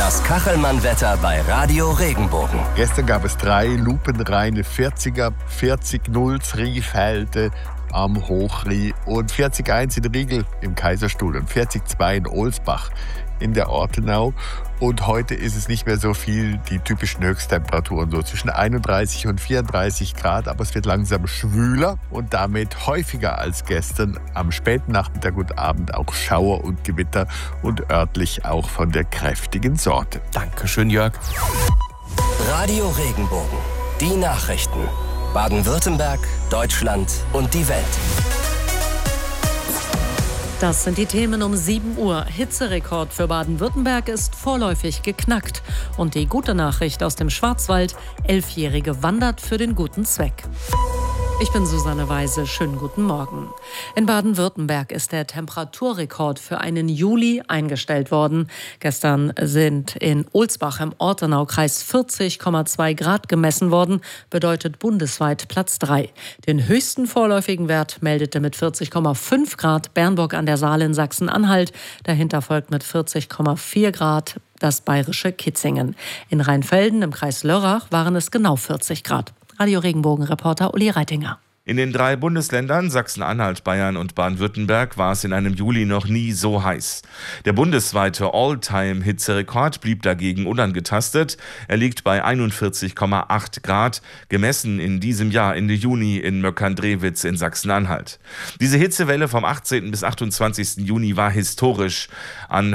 Das Kachelmann-Wetter bei Radio Regenbogen. Gestern gab es 3 lupenreine 40er, 40-0 Riefelte am Hochrie und 40-1 in Riegel im Kaiserstuhl und 40-2 in Ohlsbach in der Ortenau. Und heute ist es nicht mehr so viel, die typischen Höchsttemperaturen, so zwischen 31 und 34 Grad. Aber es wird langsam schwüler und damit häufiger als gestern. Am späten Nachmittag und Abend auch Schauer und Gewitter und örtlich auch von der kräftigen Sorte. Dankeschön, Jörg. Radio Regenbogen. Die Nachrichten. Baden-Württemberg, Deutschland und die Welt. Das sind die Themen um 7 Uhr. Hitzerekord für Baden-Württemberg ist vorläufig geknackt. Und die gute Nachricht aus dem Schwarzwald: 11-Jährige wandert für den guten Zweck. Ich bin Susanne Weise. Schönen guten Morgen. In Baden-Württemberg ist der Temperaturrekord für einen Juli eingestellt worden. Gestern sind in Ohlsbach im Ortenaukreis 40,2 Grad gemessen worden, bedeutet bundesweit Platz 3. Den höchsten vorläufigen Wert meldete mit 40,5 Grad Bernburg an der Saale in Sachsen-Anhalt. Dahinter folgt mit 40,4 Grad das bayerische Kitzingen. In Rheinfelden im Kreis Lörrach waren es genau 40 Grad. Radio Regenbogen-Reporter Uli Reitinger. In den 3 Bundesländern Sachsen-Anhalt, Bayern und Baden-Württemberg war es in einem Juli noch nie so heiß. Der bundesweite All-Time-Hitzerekord blieb dagegen unangetastet. Er liegt bei 41,8 Grad, gemessen in diesem Jahr Ende Juni in Möckern-Drewitz in Sachsen-Anhalt. Diese Hitzewelle vom 18. bis 28. Juni war historisch. An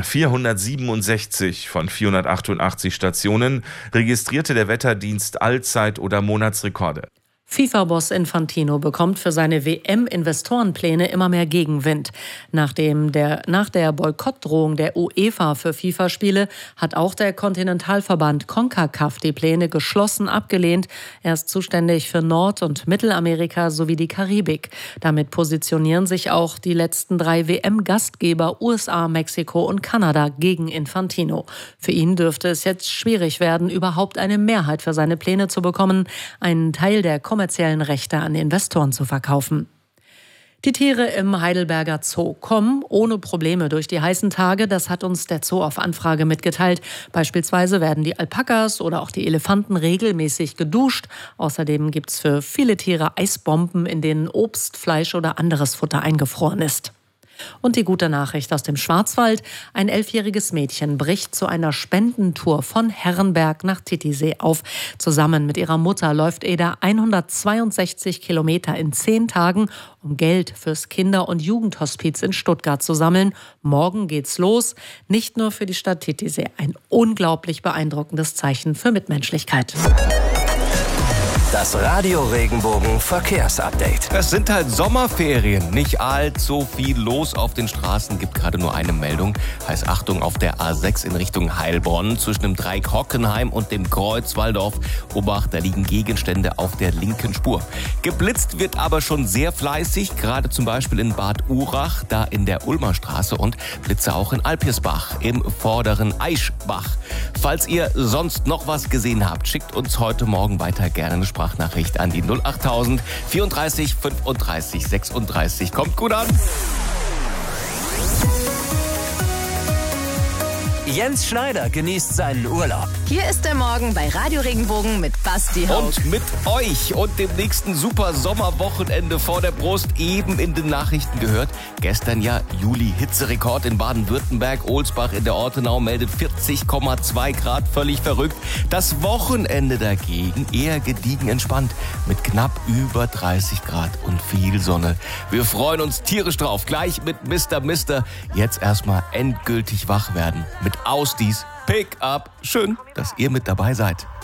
467 von 488 Stationen registrierte der Wetterdienst Allzeit- oder Monatsrekorde. FIFA-Boss Infantino bekommt für seine WM-Investorenpläne immer mehr Gegenwind. Nach der Boykottdrohung der UEFA für FIFA-Spiele hat auch der Kontinentalverband CONCACAF die Pläne geschlossen abgelehnt. Er ist zuständig für Nord- und Mittelamerika sowie die Karibik. Damit positionieren sich auch die letzten 3 WM-Gastgeber USA, Mexiko und Kanada gegen Infantino. Für ihn dürfte es jetzt schwierig werden, überhaupt eine Mehrheit für seine Pläne zu bekommen. Einen Teil der kommerziellen Rechte an Investoren zu verkaufen. Die Tiere im Heidelberger Zoo kommen ohne Probleme durch die heißen Tage. Das hat uns der Zoo auf Anfrage mitgeteilt. Beispielsweise werden die Alpakas oder auch die Elefanten regelmäßig geduscht. Außerdem gibt es für viele Tiere Eisbomben, in denen Obst, Fleisch oder anderes Futter eingefroren ist. Und die gute Nachricht aus dem Schwarzwald: Ein 11-jähriges Mädchen bricht zu einer Spendentour von Herrenberg nach Titisee auf. Zusammen mit ihrer Mutter läuft Eda 162 Kilometer in 10 Tagen, um Geld fürs Kinder- und Jugendhospiz in Stuttgart zu sammeln. Morgen geht's los. Nicht nur für die Stadt Titisee. Ein unglaublich beeindruckendes Zeichen für Mitmenschlichkeit. Das Radio Regenbogen Verkehrsupdate. Es sind halt Sommerferien. Nicht allzu viel los auf den Straßen. Gibt gerade nur eine Meldung. Heißt Achtung auf der A6 in Richtung Heilbronn. Zwischen dem Dreieck Hockenheim und dem Kreuz Walldorf. Obacht, da liegen Gegenstände auf der linken Spur. Geblitzt wird aber schon sehr fleißig. Gerade zum Beispiel in Bad Urach, da in der Ulmer Straße. Und Blitze auch in Alpirsbach im vorderen Aischbach. Falls ihr sonst noch was gesehen habt, schickt uns heute Morgen weiter gerne eine Sprachnachricht an die 08000 34 35 36. Kommt gut an! Jens Schneider genießt seinen Urlaub. Hier ist der Morgen bei Radio Regenbogen mit Basti Haug. Und mit euch und dem nächsten super Sommerwochenende vor der Brust, eben in den Nachrichten gehört. Gestern ja Juli-Hitzerekord in Baden-Württemberg. Ohlsbach in der Ortenau meldet 40,2 Grad, völlig verrückt. Das Wochenende dagegen eher gediegen entspannt mit knapp über 30 Grad und viel Sonne. Wir freuen uns tierisch drauf. Gleich mit Mr. Mister. Jetzt erstmal endgültig wach werden mit Ausdies Pick-up. Schön, dass ihr mit dabei seid.